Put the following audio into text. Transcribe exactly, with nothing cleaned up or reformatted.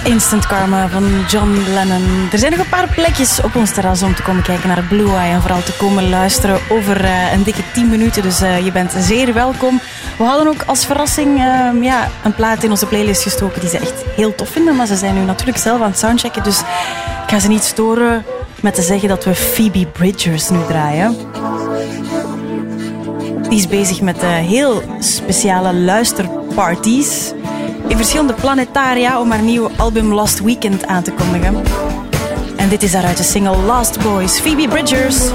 Instant Karma van John Lennon. Er zijn nog een paar plekjes op ons terras om te komen kijken naar Blue Eye en vooral te komen luisteren over uh, een dikke tien minuten. Dus uh, je bent zeer welkom. We hadden ook als verrassing uh, ja, een plaat in onze playlist gestoken die ze echt heel tof vinden. Maar ze zijn nu natuurlijk zelf aan het soundchecken. Dus ik ga ze niet storen met te zeggen dat we Phoebe Bridgers nu draaien. Die is bezig met uh, heel speciale luisterparties in verschillende planetaria om haar nieuwe album Last Weekend aan te kondigen. En dit is daaruit de single Lost Boys, Phoebe Bridgers.